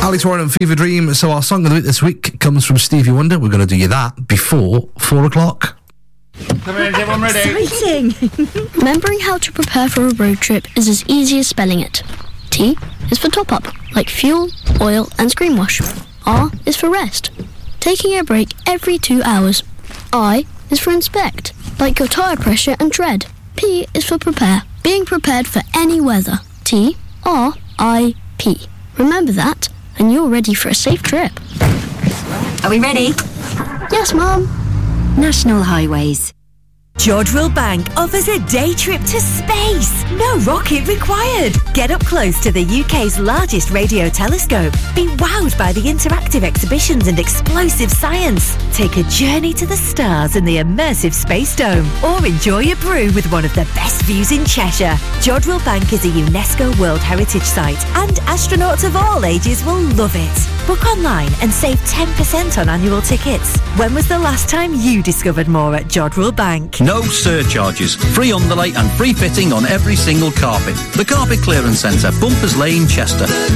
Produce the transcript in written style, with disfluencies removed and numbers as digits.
Alex Warren and Fever Dream. So our song of the week this week comes from Stevie Wonder. We're going to do you that before 4 o'clock. Come in, everyone ready? Exciting! Remembering how to prepare for a road trip is as easy as spelling it. T is for top up, like fuel, oil and screen wash. R is for rest, taking a break every 2 hours. I is for inspect, like your tyre pressure and tread. P is for prepare, being prepared for any weather. T, R, I, P. Remember that, and you're ready for a safe trip. Are we ready? Yes, Mum. National Highways. Jodrell Bank offers a day trip to space. No rocket required. Get up close to the UK's largest radio telescope. Be wowed by the interactive exhibitions and explosive science. Take a journey to the stars in the immersive Space Dome. Or enjoy a brew with one of the best views in Cheshire. Jodrell Bank is a UNESCO World Heritage Site and astronauts of all ages will love it. Book online and save 10% on annual tickets. When was the last time you discovered more at Jodrell Bank? No surcharges, free underlay and free fitting on every single carpet. The Carpet Clearance Centre, Bumpers Lane, Chester.